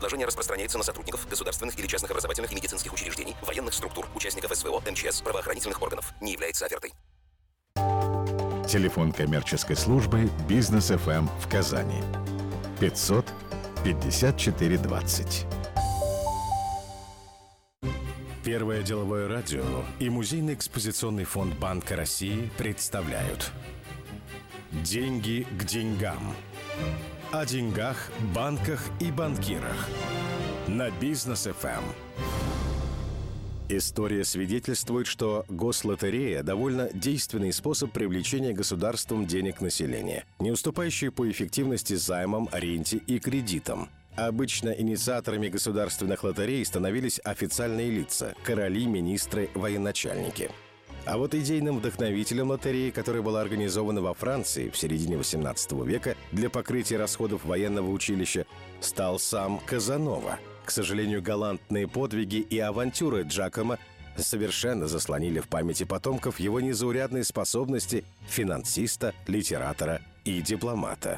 Предложение распространяется на сотрудников государственных или частных образовательных и медицинских учреждений, военных структур, участников СВО, МЧС, правоохранительных органов. Не является офертой. Телефон коммерческой службы «Бизнес ФМ» в Казани. 500 54 20. Первое деловое радио и Музейный экспозиционный фонд Банка России представляют «Деньги к деньгам». О деньгах, банках и банкирах. На Бизнес ФМ. История свидетельствует, что гослотерея – довольно действенный способ привлечения государством денег населения, не уступающий по эффективности займам, ренте и кредитам. Обычно инициаторами государственных лотерей становились официальные лица – короли, министры, военачальники. А вот идейным вдохновителем лотереи, которая была организована во Франции в середине XVIII века для покрытия расходов военного училища, стал сам Казанова. К сожалению, галантные подвиги и авантюры Джакомо совершенно заслонили в памяти потомков его незаурядные способности финансиста, литератора и дипломата.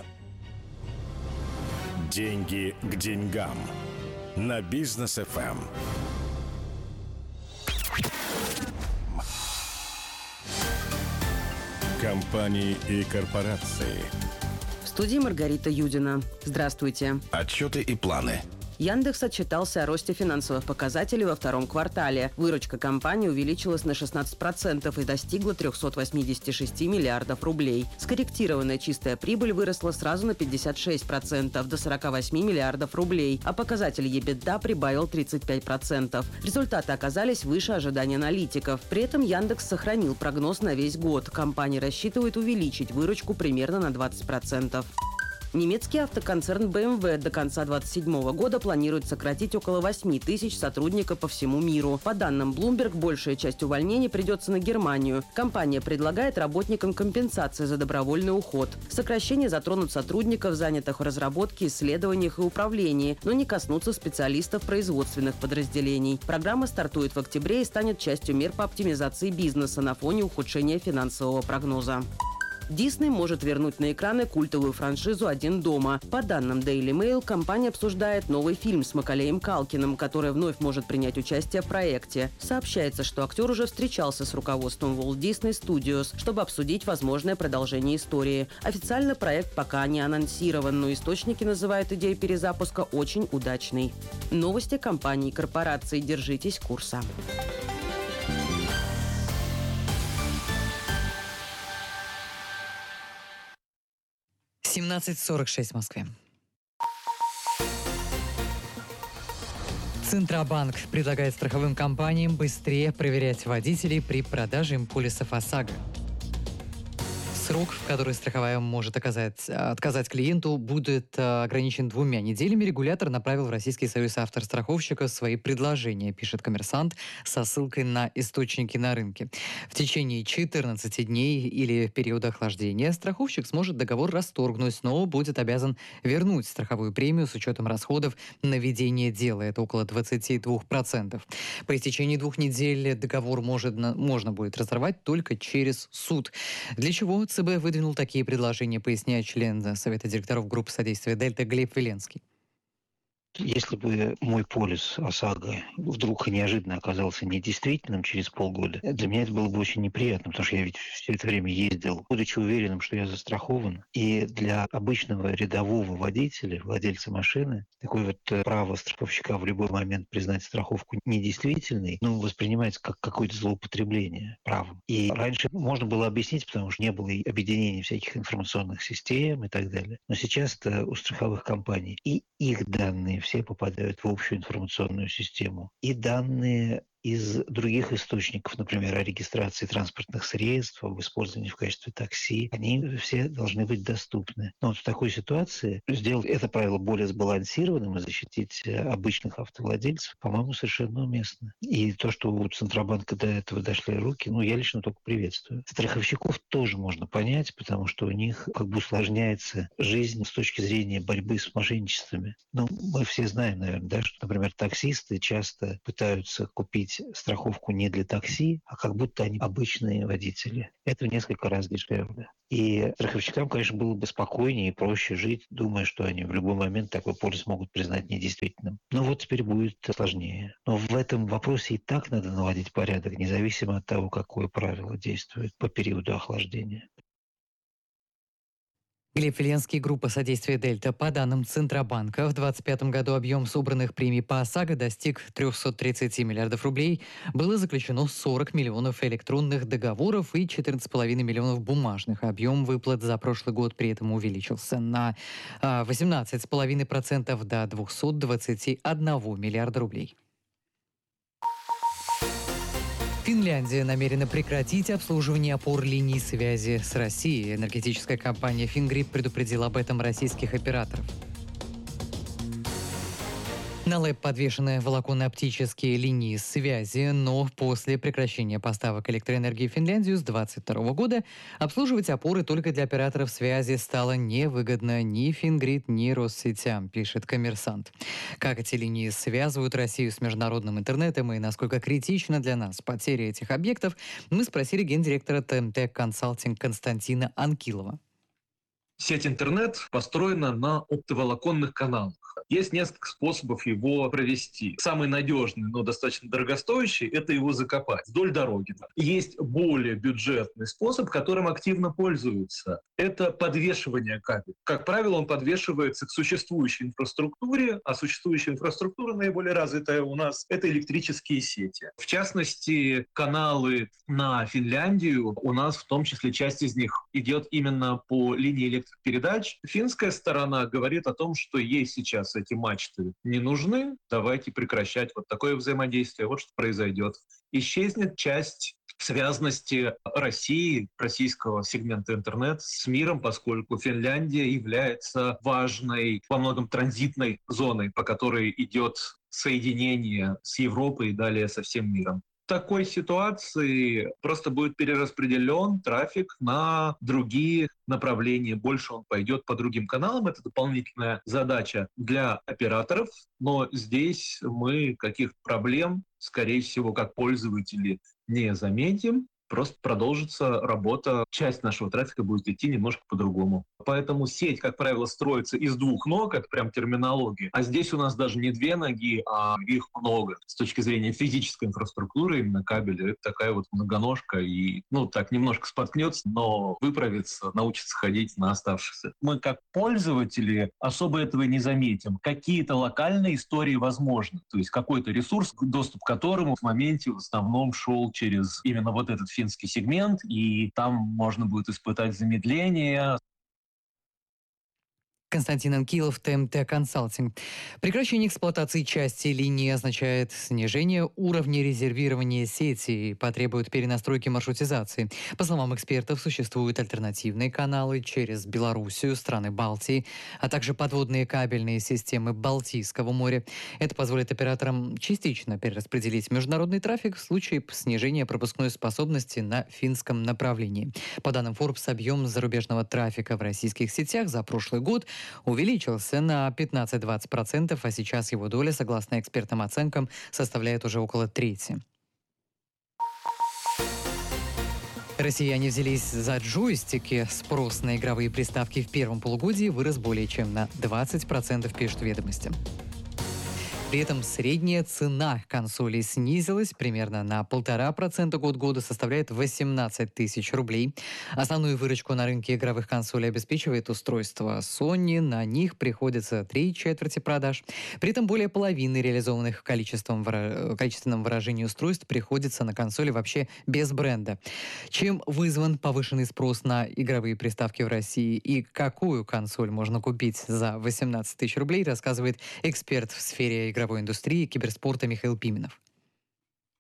Деньги к деньгам. На Бизнес ФМ. Компании и корпорации. В студии Маргарита Юдина. Здравствуйте. Отчеты и планы. Яндекс отчитался о росте финансовых показателей во втором квартале. Выручка компании увеличилась на 16% и достигла 386 миллиардов рублей. Скорректированная чистая прибыль выросла сразу на 56% до 48 миллиардов рублей, а показатель EBITDA прибавил 35%. Результаты оказались выше ожиданий аналитиков. При этом Яндекс сохранил прогноз на весь год. Компания рассчитывает увеличить выручку примерно на 20%. Немецкий автоконцерн BMW до конца 2027 года планирует сократить около 8 тысяч сотрудников по всему миру. По данным Bloomberg, большая часть увольнений придется на Германию. Компания предлагает работникам компенсации за добровольный уход. Сокращения затронут сотрудников, занятых в разработке, исследованиях и управлении, но не коснутся специалистов производственных подразделений. Программа стартует в октябре и станет частью мер по оптимизации бизнеса на фоне ухудшения финансового прогноза. Дисней может вернуть на экраны культовую франшизу «Один дома». По данным Daily Mail, компания обсуждает новый фильм с Маколеем Калкиным, который вновь может принять участие в проекте. Сообщается, что актер уже встречался с руководством Walt Disney Studios, чтобы обсудить возможное продолжение истории. Официально проект пока не анонсирован, но источники называют идею перезапуска очень удачной. Новости компаний и корпораций. Держитесь курса. 17:46 в Москве. Центробанк предлагает страховым компаниям быстрее проверять водителей при продаже им полисов ОСАГО. Срок, в который страховая может отказать клиенту, будет ограничен 2 неделями. Регулятор направил в Российский союз автостраховщиков свои предложения, пишет «Коммерсант» со ссылкой на источники на рынке. В течение 14 дней или периода охлаждения страховщик сможет договор расторгнуть, но будет обязан вернуть страховую премию с учетом расходов на ведение дела. Это около 22%. По истечении 2 недель договор можно будет разорвать только через суд. Для чего ЦБ выдвинул такие предложения, поясняет член Совета директоров группы содействия «Дельта» Глеб Веленский. Если бы мой полис ОСАГО вдруг и неожиданно оказался недействительным через полгода, для меня это было бы очень неприятно, потому что я ведь все это время ездил, будучи уверенным, что я застрахован. И для обычного рядового водителя, владельца машины, такое вот право страховщика в любой момент признать страховку недействительной, воспринимается как какое-то злоупотребление правом. И раньше можно было объяснить, потому что не было и объединения всяких информационных систем и так далее. Но сейчас-то у страховых компаний и их данные все попадают в общую информационную систему. И данные из других источников, например, о регистрации транспортных средств, об использовании в качестве такси, они все должны быть доступны. Но вот в такой ситуации сделать это правило более сбалансированным и защитить обычных автовладельцев, по-моему, совершенно уместно. И то, что у Центробанка до этого дошли руки, я лично только приветствую. Страховщиков тоже можно понять, потому что у них усложняется жизнь с точки зрения борьбы с мошенничествами. Мы все знаем, наверное, что, например, таксисты часто пытаются купить платить страховку не для такси, а как будто они обычные водители. Это в несколько раз дешевле. И страховщикам, конечно, было бы спокойнее и проще жить, думая, что они в любой момент такой полис могут признать недействительным. Но вот теперь будет сложнее. Но в этом вопросе и так надо наводить порядок, независимо от того, какое правило действует по периоду охлаждения. Глеб Филенский, группа содействия «Дельта». По данным Центробанка, в 2025 году объем собранных премий по ОСАГО достиг 330 миллиардов рублей. Было заключено 40 миллионов электронных договоров и 14,5 миллионов бумажных. Объем выплат за прошлый год при этом увеличился на 18,5% до 221 миллиарда рублей. Финляндия намерена прекратить обслуживание опор линий связи с Россией. Энергетическая компания «Фингрид» предупредила об этом российских операторов. На ЛЭП подвешены волоконно-оптические линии связи, но после прекращения поставок электроэнергии в Финляндию с 2022 года обслуживать опоры только для операторов связи стало невыгодно ни Фингрид, ни Россетям, пишет «Коммерсант». Как эти линии связывают Россию с международным интернетом и насколько критична для нас потеря этих объектов, мы спросили гендиректора ТМТ Консалтинг Константина Анкилова. Сеть интернет построена на оптоволоконных каналах. Есть несколько способов его провести. Самый надежный, но достаточно дорогостоящий – это его закопать вдоль дороги. Есть более бюджетный способ, которым активно пользуются. Это подвешивание кабеля. Как правило, он подвешивается к существующей инфраструктуре, а существующая инфраструктура наиболее развитая у нас – это электрические сети. В частности, каналы на Финляндию у нас, в том числе, часть из них идет именно по линии электропередач. Финская сторона говорит о том, что ей сейчас эти мачты не нужны, давайте прекращать вот такое взаимодействие, вот что произойдет. Исчезнет часть связности России, российского сегмента интернет с миром, поскольку Финляндия является важной, во многом транзитной зоной, по которой идет соединение с Европой и далее со всем миром. В такой ситуации просто будет перераспределен трафик на другие направления. Больше он пойдет по другим каналам. Это дополнительная задача для операторов. Но здесь мы каких проблем, скорее всего, как пользователи, не заметим. Просто продолжится работа. Часть нашего трафика будет идти немножко по-другому. Поэтому сеть, как правило, строится из двух ног, это прям терминология. А здесь у нас даже не две ноги, а их много. С точки зрения физической инфраструктуры, именно кабеля, это такая вот многоножка. И, так немножко споткнется, но выправится, научится ходить на оставшихся. Мы, как пользователи, особо этого не заметим. Какие-то локальные истории возможны. То есть какой-то ресурс, доступ к которому в моменте в основном шел через именно вот этот финский сегмент, и там можно будет испытать замедление. Константин Анкилов, ТМТ Консалтинг. Прекращение эксплуатации части линии означает снижение уровня резервирования сети и потребует перенастройки маршрутизации. По словам экспертов, существуют альтернативные каналы через Белоруссию, страны Балтии, а также подводные кабельные системы Балтийского моря. Это позволит операторам частично перераспределить международный трафик в случае снижения пропускной способности на финском направлении. По данным Forbes, объем зарубежного трафика в российских сетях за прошлый год увеличился на 15-20%, а сейчас его доля, согласно экспертным оценкам, составляет уже около трети. Россияне взялись за джойстики. Спрос на игровые приставки в первом полугодии вырос более чем на 20%, пишут «Ведомости». При этом средняя цена консолей снизилась примерно на 1,5% год к году, составляет 18 тысяч рублей. Основную выручку на рынке игровых консолей обеспечивает устройство Sony. На них приходится 3/4 продаж. При этом более половины реализованных в количественном выражении устройств приходится на консоли вообще без бренда. Чем вызван повышенный спрос на игровые приставки в России и какую консоль можно купить за 18 тысяч рублей, рассказывает эксперт в сфере игровой индустрии и киберспорта Михаил Пименов.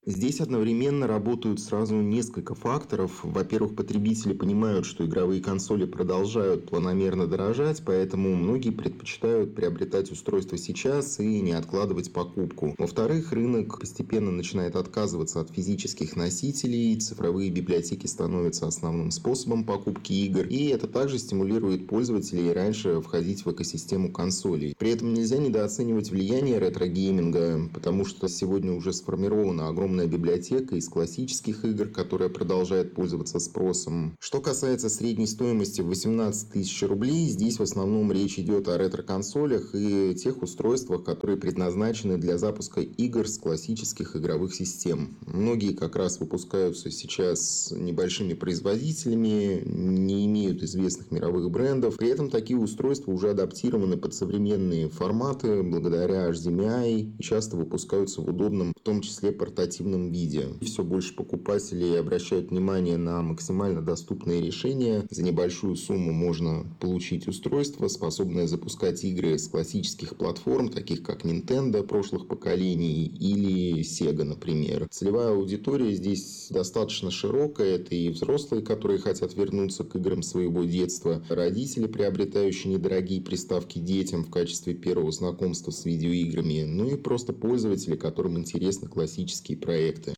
Здесь одновременно работают сразу несколько факторов. Во-первых, потребители понимают, что игровые консоли продолжают планомерно дорожать, поэтому многие предпочитают приобретать устройство сейчас и не откладывать покупку. Во-вторых, рынок постепенно начинает отказываться от физических носителей, цифровые библиотеки становятся основным способом покупки игр, и это также стимулирует пользователей раньше входить в экосистему консолей. При этом нельзя недооценивать влияние ретро-гейминга, потому что сегодня уже сформирована огромная библиотека из классических игр, которая продолжает пользоваться спросом. Что касается средней стоимости в 18 тысяч рублей, здесь в основном речь идет о ретро-консолях и тех устройствах, которые предназначены для запуска игр с классических игровых систем. Многие как раз выпускаются сейчас небольшими производителями, не имеют известных мировых брендов. При этом такие устройства уже адаптированы под современные форматы благодаря HDMI и часто выпускаются в удобном, в том числе портативном виде. Все больше покупателей обращают внимание на максимально доступные решения. За небольшую сумму можно получить устройство, способное запускать игры с классических платформ, таких как Nintendo прошлых поколений или Sega, например. Целевая аудитория здесь достаточно широкая. Это и взрослые, которые хотят вернуться к играм своего детства, родители, приобретающие недорогие приставки детям в качестве первого знакомства с видеоиграми, ну и просто пользователи, которым интересны классические проекты.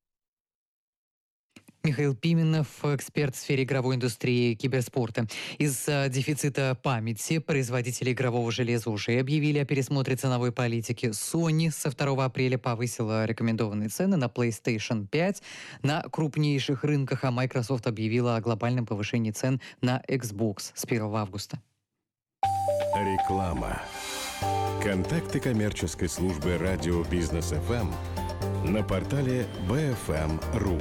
Михаил Пименов, эксперт в сфере игровой индустрии и киберспорта. Из-за дефицита памяти производители игрового железа уже объявили о пересмотре ценовой политики. Sony со 2 апреля повысила рекомендованные цены на PlayStation 5 на крупнейших рынках, а Microsoft объявила о глобальном повышении цен на Xbox с 1 августа. Реклама. Контакты коммерческой службы радио Бизнес ФМ на портале bfm.ru.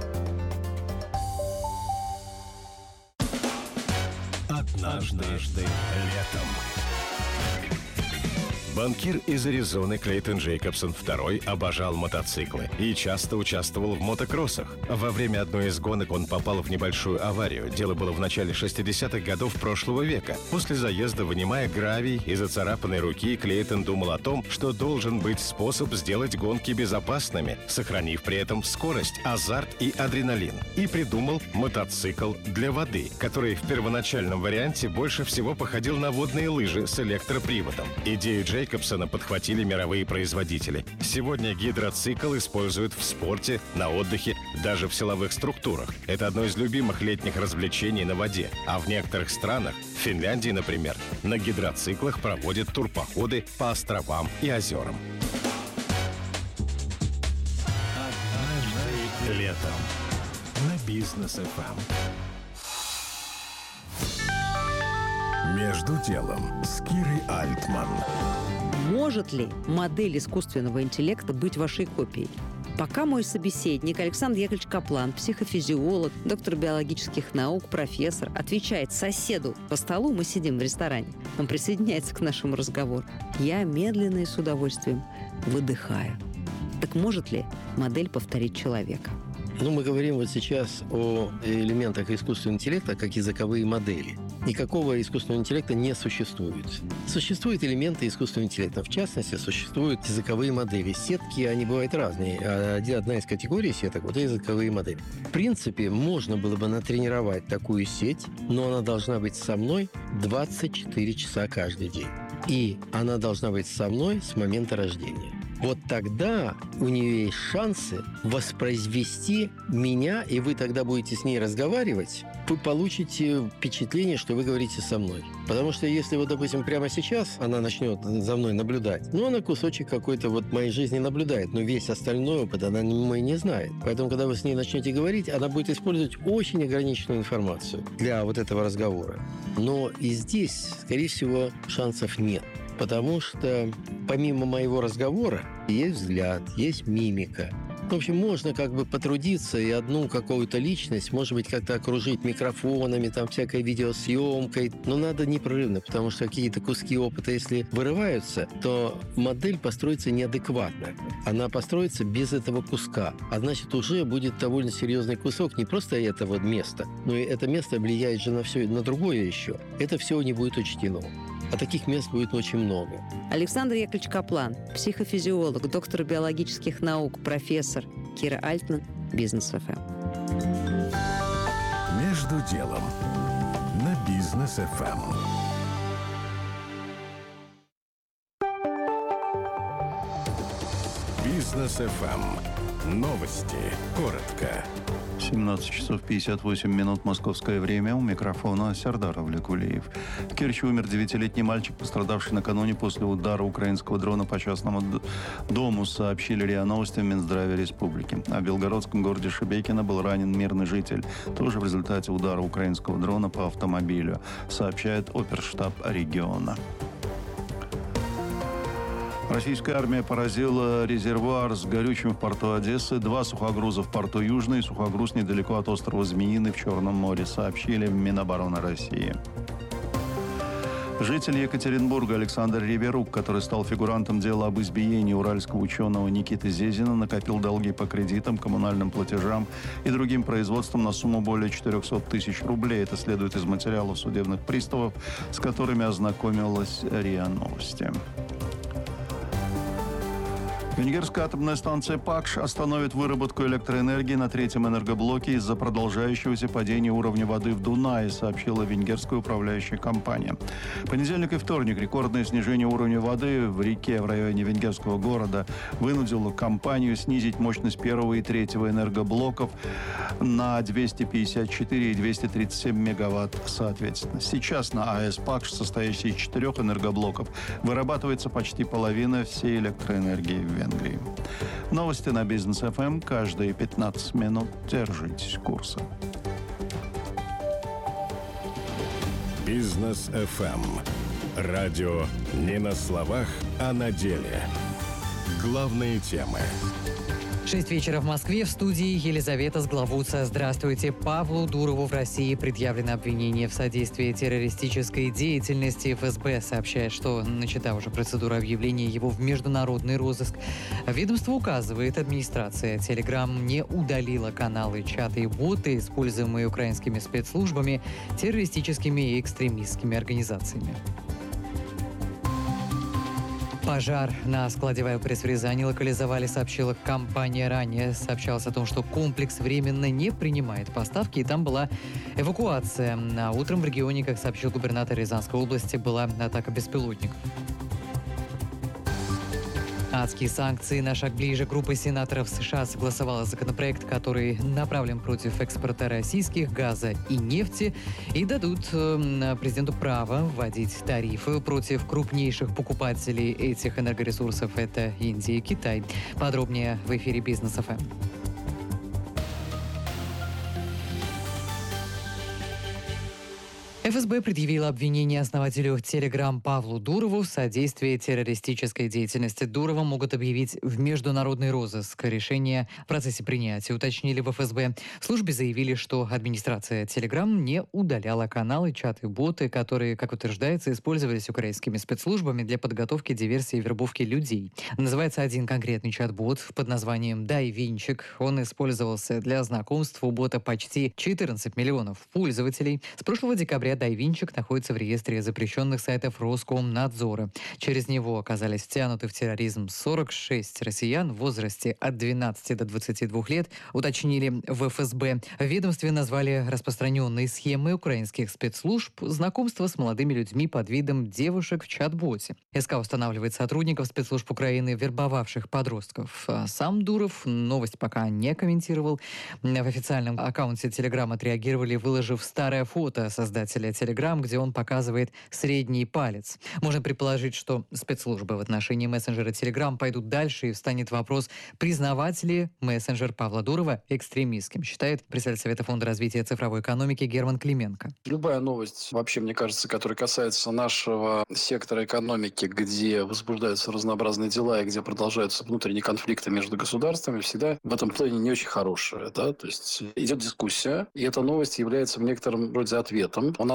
Однажды летом. Банкир из Аризоны Клейтон Джейкобсон II обожал мотоциклы и часто участвовал в мотокроссах. Во время одной из гонок он попал в небольшую аварию. Дело было в начале 60-х годов прошлого века. После заезда, вынимая гравий из оцарапанной руки, Клейтон думал о том, что должен быть способ сделать гонки безопасными, сохранив при этом скорость, азарт и адреналин. И придумал мотоцикл для воды, который в первоначальном варианте больше всего походил на водные лыжи с электроприводом. Идею Джейкобсона подхватили мировые производители. Сегодня гидроцикл используют в спорте, на отдыхе, даже в силовых структурах. Это одно из любимых летних развлечений на воде. А в некоторых странах, в Финляндии, например, на гидроциклах проводят турпоходы по островам и озерам. Однажды летом на Бизнес ФМ. Между делом с Кирой Альтман. Может ли модель искусственного интеллекта быть вашей копией? Пока мой собеседник Александр Яковлевич Каплан, психофизиолог, доктор биологических наук, профессор, отвечает соседу по столу, мы сидим в ресторане, он присоединяется к нашему разговору. Я медленно и с удовольствием выдыхаю. Так может ли модель повторить человека? Мы говорим вот сейчас о элементах искусственного интеллекта как языковые модели. Никакого искусственного интеллекта не существует. Существуют элементы искусственного интеллекта. В частности, существуют языковые модели. Сетки, они бывают разные. Одна из категорий сеток – вот языковые модели. В принципе, можно было бы натренировать такую сеть, но она должна быть со мной 24 часа каждый день. И она должна быть со мной с момента рождения. Вот тогда у нее есть шансы воспроизвести меня, и вы тогда будете с ней разговаривать, вы получите впечатление, что вы говорите со мной. Потому что если, допустим, прямо сейчас она начнет за мной наблюдать, она кусочек какой-то моей жизни наблюдает, но весь остальной опыт она мой не знает. Поэтому, когда вы с ней начнете говорить, она будет использовать очень ограниченную информацию для этого разговора. Но и здесь, скорее всего, шансов нет. Потому что помимо моего разговора есть взгляд, есть мимика. В общем, можно потрудиться и одну какую-то личность, может быть, как-то окружить микрофонами, всякой видеосъемкой. Но надо непрерывно, потому что какие-то куски опыта, если вырываются, то модель построится неадекватно. Она построится без этого куска. А значит, уже будет довольно серьезный кусок не просто этого места, но и это место влияет же на все, на другое еще. Это все не будет учтено. А таких мест будет очень много. Александр Яковлевич Каплан, психофизиолог, доктор биологических наук, профессор. Кира Альтман, Бизнес ФМ. Между делом на Бизнес ФМ. Бизнес ФМ. Новости. Коротко. 17 часов 58 минут московское время. У микрофона Сердар Авлекулиев. В Керчи умер 9-летний мальчик, пострадавший накануне после удара украинского дрона по частному дому, сообщили РИА Новости в Минздраве Республики. А в белгородском городе Шебекино был ранен мирный житель, тоже в результате удара украинского дрона по автомобилю, сообщает оперштаб региона. Российская армия поразила резервуар с горючим в порту Одессы, 2 сухогруза в порту Южный и сухогруз недалеко от острова Змеиный в Черном море, сообщили в Минобороны России. Житель Екатеринбурга Александр Риверук, который стал фигурантом дела об избиении уральского ученого Никиты Зезина, накопил долги по кредитам, коммунальным платежам и другим производствам на сумму более 400 тысяч рублей. Это следует из материалов судебных приставов, с которыми ознакомилась РИА Новости. Венгерская атомная станция Пакш остановит выработку электроэнергии на 3-м энергоблоке из-за продолжающегося падения уровня воды в Дунае, сообщила венгерская управляющая компания. Понедельник и вторник рекордное снижение уровня воды в реке в районе венгерского города вынудило компанию снизить мощность 1-го и 3-го энергоблоков на 254 и 237 мегаватт соответственно. Сейчас на АЭС Пакш, состоящей из 4 энергоблоков, вырабатывается почти половина всей электроэнергии в Венгрии. Новости на Бизнес ФМ каждые 15 минут. Держитесь курса. Бизнес ФМ. Радио не на словах, а на деле. Главные темы. 6 вечера в Москве. В студии Елизавета Сглавуца. Здравствуйте. Павлу Дурову в России предъявлено обвинение в содействии террористической деятельности. ФСБ сообщает, что начата уже процедура объявления его в международный розыск. Ведомство указывает, администрация Telegram не удалила каналы, чаты и боты, используемые украинскими спецслужбами, террористическими и экстремистскими организациями. Пожар на складе в пресс в Рязани локализовали, сообщила компания. Ранее сообщалось о том, что комплекс временно не принимает поставки, и там была эвакуация. А утром в регионе, как сообщил губернатор Рязанской области, была атака беспилотников. Адские санкции на шаг ближе. Группа сенаторов США согласовала законопроект, который направлен против экспорта российских газа и нефти и дадут президенту право вводить тарифы против крупнейших покупателей этих энергоресурсов. Это Индия и Китай. Подробнее в эфире Бизнес ФМ. ФСБ предъявила обвинение основателю Telegram Павлу Дурову в содействии террористической деятельности. Дурова могут объявить в международный розыск. Решение в процессе принятия уточнили в ФСБ. В службе заявили, что администрация Telegram не удаляла каналы, чаты, боты, которые, как утверждается, использовались украинскими спецслужбами для подготовки диверсии и вербовки людей. Называется один конкретный чат-бот под названием «Дайвинчик». Он использовался для знакомств. У бота почти 14 миллионов пользователей. С прошлого декабря Дайвинчик находится в реестре запрещенных сайтов Роскомнадзора. Через него оказались втянуты в терроризм 46 россиян в возрасте от 12 до 22 лет, уточнили в ФСБ. В ведомстве назвали распространенные схемы украинских спецслужб знакомства с молодыми людьми под видом девушек в чат-боте. СК устанавливает сотрудников спецслужб Украины, вербовавших подростков. Сам Дуров новость пока не комментировал. В официальном аккаунте Телеграм отреагировали, выложив старое фото создателя Telegram, где он показывает средний палец. Можно предположить, что спецслужбы в отношении мессенджера Telegram пойдут дальше, и встанет вопрос, признавать ли мессенджер Павла Дурова экстремистским, считает председатель Совета фонда развития цифровой экономики Герман Клименко. Любая новость, вообще, мне кажется, которая касается нашего сектора экономики, где возбуждаются разнообразные дела и где продолжаются внутренние конфликты между государствами, всегда в этом плане не очень хорошая. Да? То есть идет дискуссия, и эта новость является в некотором роде ответом. У нас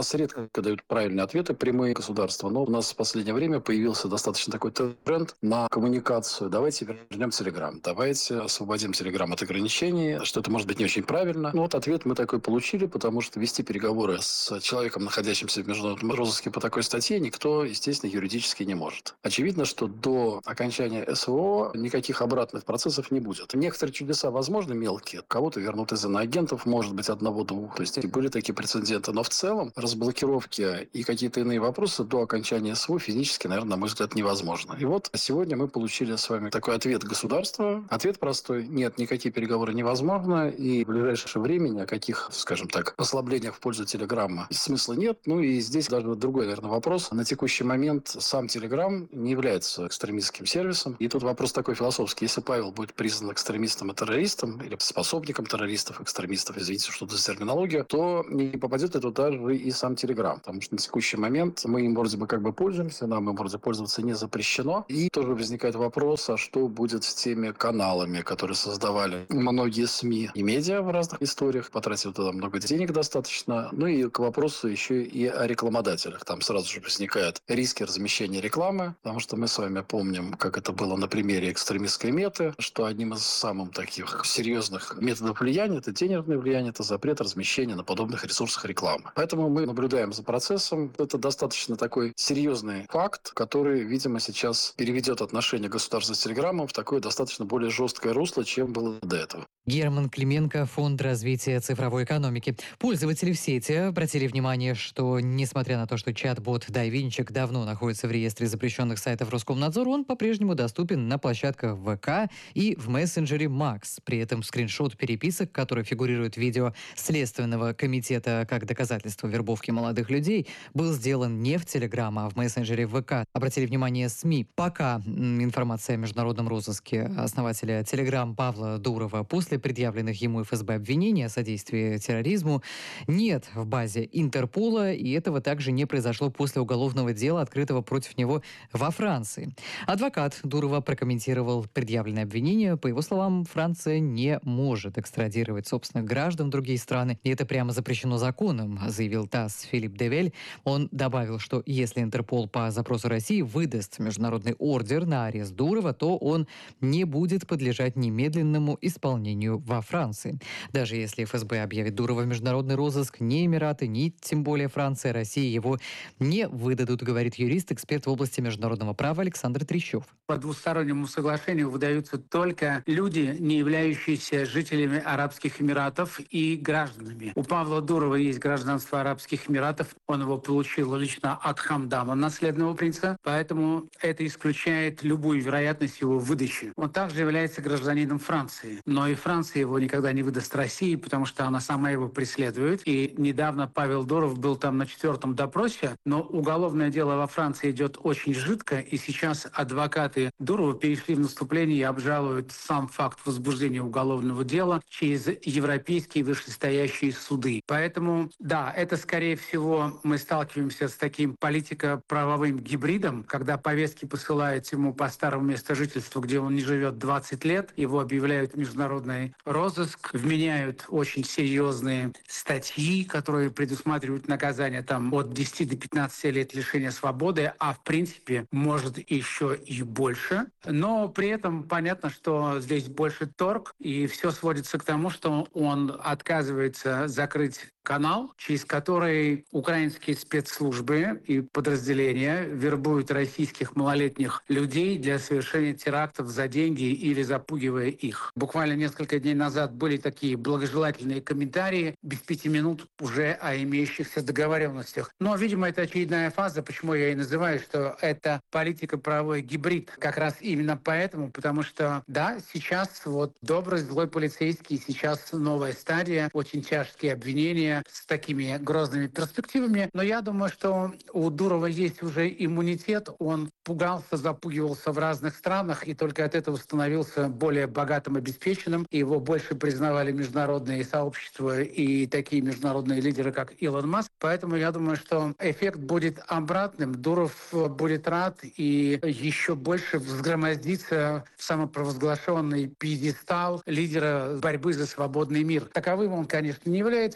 нас редко дают правильные ответы, прямые государства, но у нас в последнее время появился достаточно такой тренд на коммуникацию. Давайте вернем Телеграм, давайте освободим Телеграм от ограничений, что это может быть не очень правильно. Ну вот ответ мы такой получили, потому что вести переговоры с человеком, находящимся в международном розыске по такой статье, никто, естественно, юридически не может. Очевидно, что до окончания СВО никаких обратных процессов не будет. Некоторые чудеса, возможно, мелкие. Кого-то вернут из иноагентов, может быть, одного-двух. То есть были такие прецеденты. Но в целом разблокировки и какие-то иные вопросы до окончания СВО физически, наверное, на мой взгляд, невозможно. И вот сегодня мы получили с вами такой ответ государства. Ответ простой. Нет, никакие переговоры невозможно. И в ближайшее время ни о каких, скажем так, послаблениях в пользу Телеграма смысла нет. Ну и здесь даже другой, наверное, вопрос. На текущий момент сам Телеграм не является экстремистским сервисом. И тут вопрос такой философский. Если Павел будет признан экстремистом и террористом, или способником террористов, экстремистов, извините, что это за терминология, то не попадет ли туда же и сам Телеграм. Потому что на текущий момент мы им вроде бы как бы пользуемся, нам им вроде пользоваться не запрещено. И тоже возникает вопрос, а что будет с теми каналами, которые создавали многие СМИ и медиа в разных историях, потратили туда много денег достаточно. Ну и к вопросу еще и о рекламодателях. Там сразу же возникают риски размещения рекламы, потому что мы с вами помним, как это было на примере экстремистской меты, что одним из самых таких серьезных методов влияния, это денежное влияние, это запрет размещения на подобных ресурсах рекламы. Поэтому мы наблюдаем за процессом. Это достаточно такой серьезный факт, который, видимо, сейчас переведет отношения государства с Телеграмом в такое достаточно более жесткое русло, чем было до этого. Герман Клименко, Фонд развития цифровой экономики. Пользователи в сети обратили внимание, что, несмотря на то, что чат-бот Дайвинчик давно находится в реестре запрещенных сайтов Роскомнадзора, он по-прежнему доступен на площадках ВК и в мессенджере Макс. При этом скриншот переписок, которые фигурируют в видео Следственного комитета как доказательство вербовки молодых людей, был сделан не в Телеграм, а в мессенджере ВК. Обратили внимание СМИ. Пока информация о международном розыске основателя Телеграм Павла Дурова после предъявленных ему ФСБ обвинений о содействии терроризму нет в базе Интерпола, и этого также не произошло после уголовного дела, открытого против него во Франции. Адвокат Дурова прокомментировал предъявленные обвинения. По его словам, Франция не может экстрадировать собственных граждан в другие страны, и это прямо запрещено законом, заявил ТАСС Филипп Девель. Он добавил, что если Интерпол по запросу России выдаст международный ордер на арест Дурова, то он не будет подлежать немедленному исполнению во Франции. Даже если ФСБ объявит Дурова в международный розыск, ни Эмираты, ни тем более Франция, Россия его не выдадут, говорит юрист, эксперт в области международного права Александр Трещев. По двустороннему соглашению выдаются только люди, не являющиеся жителями Арабских Эмиратов и гражданами. У Павла Дурова есть гражданство Арабских Эмиратов. Он его получил лично от Хамдана, наследного принца, поэтому это исключает любую вероятность его выдачи. Он также является гражданином Франции, но и Франция его никогда не выдаст России, потому что она сама его преследует. И недавно Павел Дуров был там на 4-м допросе, но уголовное дело во Франции идет очень жидко, и сейчас адвокаты Дурова перешли в наступление и обжалуют сам факт возбуждения уголовного дела через европейские вышестоящие суды. Поэтому, да, это, скорее всего, мы сталкиваемся с таким политико-правовым гибридом, когда повестки посылают ему по старому месту жительства, где он не живет 20 лет, его объявляют международный розыск, вменяют очень серьезные статьи, которые предусматривают наказание там от 10 до 15 лет лишения свободы, а в принципе может еще и больше. Но при этом понятно, что здесь больше торг, и все сводится к тому, что он отказывается закрыть канал, через который украинские спецслужбы и подразделения вербуют российских малолетних людей для совершения терактов за деньги или запугивая их. Буквально несколько дней назад были такие благожелательные комментарии, без 5 минут уже о имеющихся договоренностях. Но, видимо, это очередная фаза, почему я и называю, что это политико-правовой гибрид. Как раз именно поэтому, потому что, да, сейчас вот добрый, злой полицейский, сейчас новая стадия, очень тяжкие обвинения, с такими грозными перспективами. Но я думаю, что у Дурова есть уже иммунитет. Он пугался, запугивался в разных странах и только от этого становился более богатым, обеспеченным. И его больше признавали международные сообщества и такие международные лидеры, как Илон Маск. Поэтому я думаю, что эффект будет обратным. Дуров будет рад и еще больше взгромоздится в самопровозглашенный пьедестал лидера борьбы за свободный мир. Таковым он, конечно, не является. Он циничный,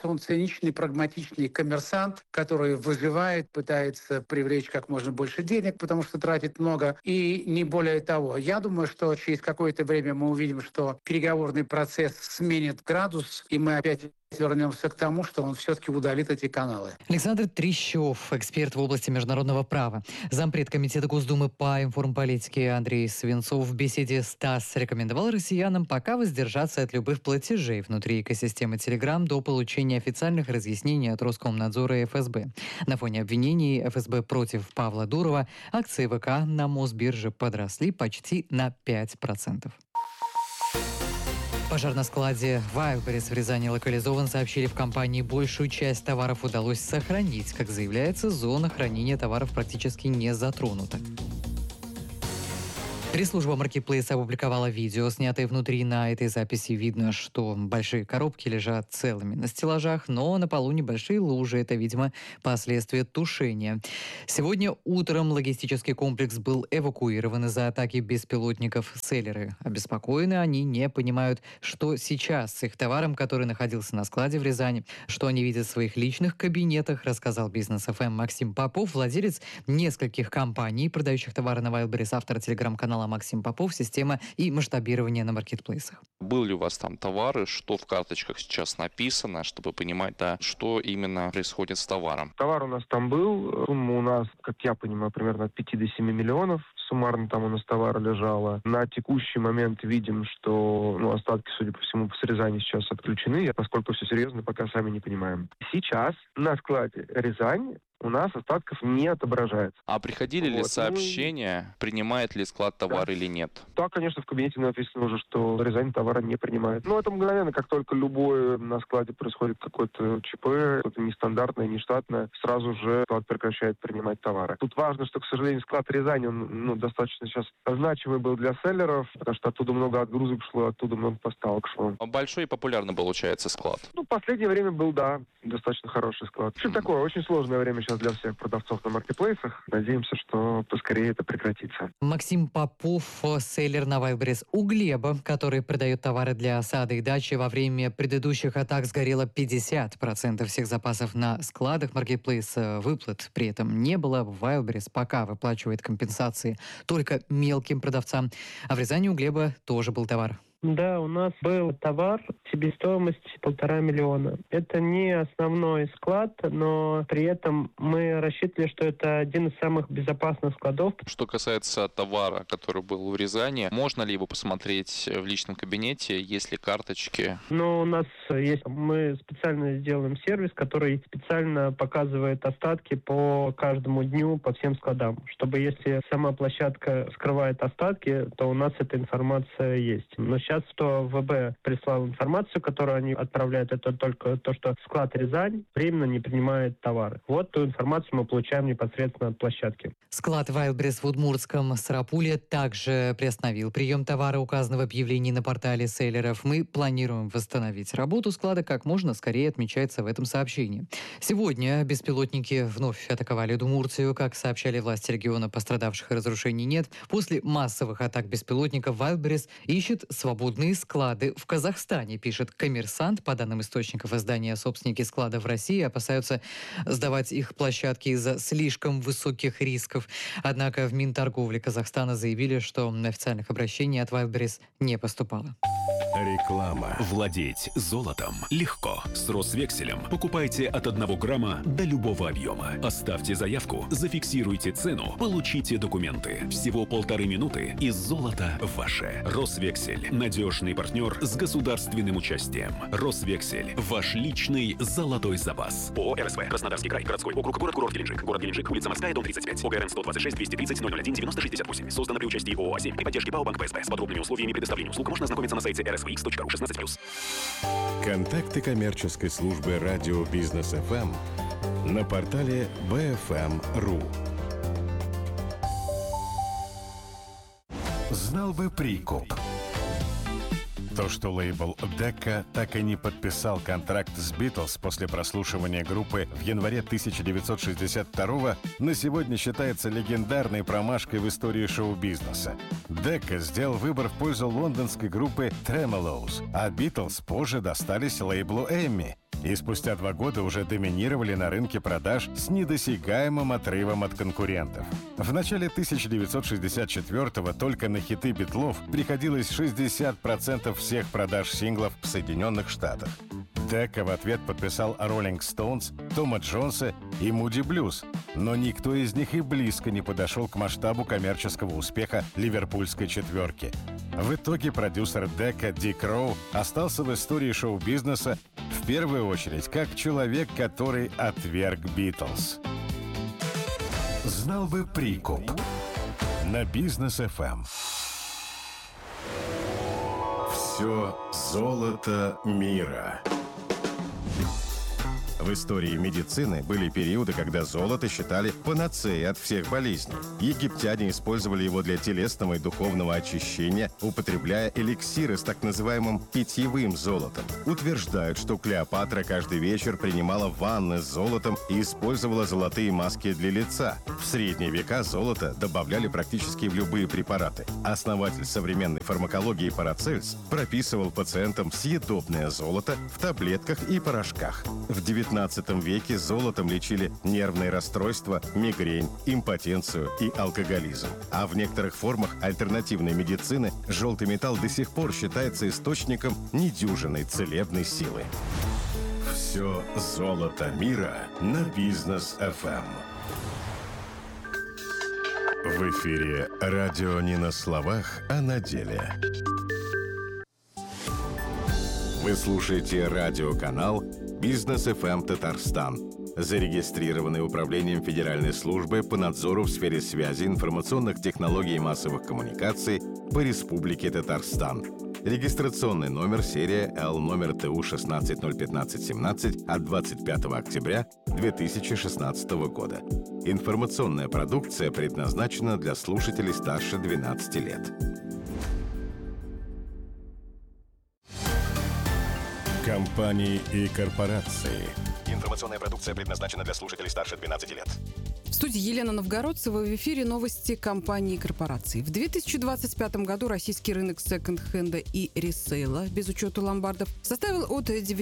циничный, прагматичный коммерсант, который выживает, пытается привлечь как можно больше денег, потому что тратит много, и не более того. Я думаю, что через какое-то время мы увидим, что переговорный процесс сменит градус, и мы опять вернемся к тому, что он все-таки удалит эти каналы. Александр Трещев, эксперт в области международного права. Зампред Комитета Госдумы по информполитике Андрей Свинцов в беседе с ТАСС рекомендовал россиянам пока воздержаться от любых платежей внутри экосистемы Telegram до получения официальных разъяснений от Роскомнадзора и ФСБ. На фоне обвинений ФСБ против Павла Дурова акции ВК на Мосбирже подросли почти на 5%. Пожар на складе Wildberries в Рязани локализован, сообщили в компании. Большую часть товаров удалось сохранить. Как заявляется, зона хранения товаров практически не затронута. Пресс-служба Marketplace опубликовала видео, снятое внутри. На этой записи видно, что большие коробки лежат целыми на стеллажах, но на полу небольшие лужи. Это, видимо, последствия тушения. Сегодня утром логистический комплекс был эвакуирован из-за атаки беспилотников. Селлеры обеспокоены, они не понимают, что сейчас с их товаром, который находился на складе в Рязани, что они видят в своих личных кабинетах, рассказал Бизнес ФМ Максим Попов, владелец нескольких компаний, продающих товары на Wildberries, автор телеграм-канала Максим Попов, система и масштабирование на маркетплейсах. Был ли у вас там товары, что в карточках сейчас написано, чтобы понимать, да, что именно происходит с товаром? Товар у нас там был, сумма у нас, как я понимаю, примерно от 5 до 7 миллионов. Суммарно там у нас товара лежало. На текущий момент видим, что остатки, судя по всему, с Рязани сейчас отключены. Насколько все серьезно, пока сами не понимаем. Сейчас на складе Рязань у нас остатков не отображается. А приходили ли сообщения, принимает ли склад товар или нет? Да, конечно, в кабинете написано уже, что Рязань товара не принимает. Это мгновенно, как только любое на складе происходит какое-то ЧП, что-то нестандартное, нештатное, сразу же склад прекращает принимать товары. Тут важно, что, к сожалению, склад Рязани, он достаточно сейчас значимый был для селлеров, потому что оттуда много отгрузок шло, оттуда много поставок шло. Большой и популярный получается склад? В последнее время был, да, достаточно хороший склад. Что такое? Очень сложное время сейчас для всех продавцов на маркетплейсах. Надеемся, что поскорее это прекратится. Максим Попов, селлер на Wildberries. У Глеба, который продает товары для сада и дачи, во время предыдущих атак сгорело 50% всех запасов на складах. Marketplace выплат при этом не было. Wildberries пока выплачивает компенсации только мелким продавцам. А в Рязани у Глеба тоже был товар. Да, у нас был товар, себестоимость 1,5 миллиона. Это не основной склад, но при этом мы рассчитывали, что это один из самых безопасных складов. Что касается товара, который был в Рязани, можно ли его посмотреть в личном кабинете, есть ли карточки? У нас есть, мы специально сделаем сервис, который специально показывает остатки по каждому дню, по всем складам, чтобы если сама площадка скрывает остатки, то у нас эта информация есть. Но сейчас что ВБ прислал информацию, которую они отправляют, это только то, что склад Рязань временно не принимает товары. Вот ту информацию мы получаем непосредственно от площадки. Склад Wildberries в Удмуртском Сарапуле также приостановил прием товара, указанного в объявлении на портале селлеров. Мы планируем восстановить работу склада как можно скорее, отмечается в этом сообщении. Сегодня беспилотники вновь атаковали Удмуртию. Как сообщали власти региона, пострадавших и разрушений нет. После массовых атак беспилотников Wildberries ищет свободные склады в Казахстане, пишет «Коммерсант». По данным источников издания, собственники складов в России опасаются сдавать их площадки из-за слишком высоких рисков. Однако в Минторговле Казахстана заявили, что официальных обращений от Wildberries не поступало. Реклама. Владеть золотом легко. С Росвекселем покупайте от 1 грамма до любого объема. Оставьте заявку, зафиксируйте цену, получите документы. Всего 1,5 минуты, и золото ваше. Росвексель. Надежный партнер с государственным участием. Росвексель. Ваш личный золотой запас. ООО «РСВ». Краснодарский край. Городской округ. Город Геленджик. Город Геленджик. Улица Морская, дом 35. ОГРН 126 230 001 9068. Создано при участии ООО «А7» при поддержке ПАО «Банк ПСБ». С подробными условиями предоставления услуг можно ознакомиться на сайте rsvx.ru 16+. Контакты коммерческой службы радио Бизнес ФМ на портале bfm.ru. Знал бы прикуп. То, что лейбл Decca так и не подписал контракт с Beatles после прослушивания группы в январе 1962-го, на сегодня считается легендарной промашкой в истории шоу-бизнеса. Decca сделал выбор в пользу лондонской группы Tremeloes, а Beatles позже достались лейблу Emmy. и спустя 2 года уже доминировали на рынке продаж с недосягаемым отрывом от конкурентов. В начале 1964-го только на хиты Битлов приходилось 60% всех продаж синглов в Соединенных Штатах. Декка в ответ подписал Rolling Stones, Тома Джонса и Moody Blues, но никто из них и близко не подошел к масштабу коммерческого успеха ливерпульской четверки. В итоге продюсер Декка Дик Роу остался в истории шоу-бизнеса в первую очередь как человек, который отверг Битлз. Знал бы прикуп на Бизнес ФМ. Все золото мира. В истории медицины были периоды, когда золото считали панацеей от всех болезней. Египтяне использовали его для телесного и духовного очищения, употребляя эликсиры с так называемым питьевым золотом. Утверждают, что Клеопатра каждый вечер принимала ванны с золотом и использовала золотые маски для лица. В средние века золото добавляли практически в любые препараты. Основатель современной фармакологии Парацельс прописывал пациентам съедобное золото в таблетках и порошках. В XIX веке золотом лечили нервные расстройства, мигрень, импотенцию и алкоголизм. А в некоторых формах альтернативной медицины желтый металл до сих пор считается источником недюжинной целебной силы. Все золото мира на Бизнес ФМ. В эфире радио не на словах, а на деле. Вы слушаете радиоканал «Бизнес ФМ Татарстан», зарегистрированный Управлением Федеральной службы по надзору в сфере связи, информационных технологий и массовых коммуникаций по Республике Татарстан. Регистрационный номер серия Л номер ТУ 16-015-17 от 25 октября 2016 года. Информационная продукция предназначена для слушателей старше 12 лет. Компании и корпорации. Информационная продукция предназначена для слушателей старше 12 лет. В студии Елена Новгородцева, в эфире новости компаний и корпораций. В 2025 году российский рынок секонд-хенда и ресейла, без учета ломбардов, составил от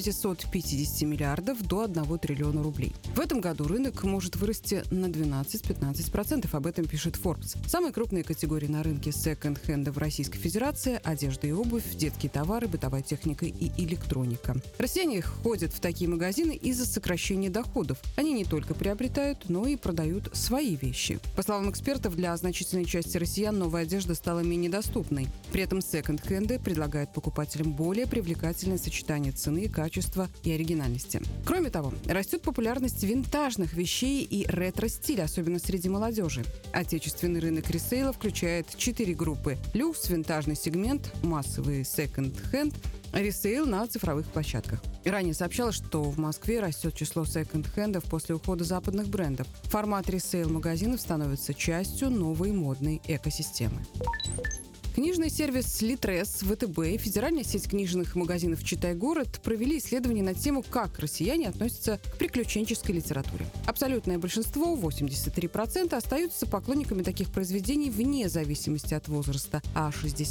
950 миллиардов до 1 триллиона рублей. В этом году рынок может вырасти на 12-15%, об этом пишет Forbes. Самые крупные категории на рынке секонд-хенда в Российской Федерации – одежда и обувь, детские товары, бытовая техника и электроника. Россияне ходят в такие магазины из-за сокращения доходов. Они не только приобретают, но и продают свои вещи. По словам экспертов, для значительной части россиян новая одежда стала менее доступной. При этом секонд-хенды предлагают покупателям более привлекательное сочетание цены, качества и оригинальности. Кроме того, растет популярность винтажных вещей и ретро-стиля, особенно среди молодежи. Отечественный рынок ресейла включает 4 группы: люкс, винтажный сегмент, массовый секонд-хенд, ресейл на цифровых площадках. Ранее сообщалось, что в Москве растет число секонд-хендов после ухода западных брендов. Формат ресейл-магазинов становится частью новой модной экосистемы. Книжный сервис «Литрес», ВТБ и федеральная сеть книжных магазинов «Читай-город» провели исследование на тему, как россияне относятся к приключенческой литературе. Абсолютное большинство, 83%, остаются поклонниками таких произведений вне зависимости от возраста, а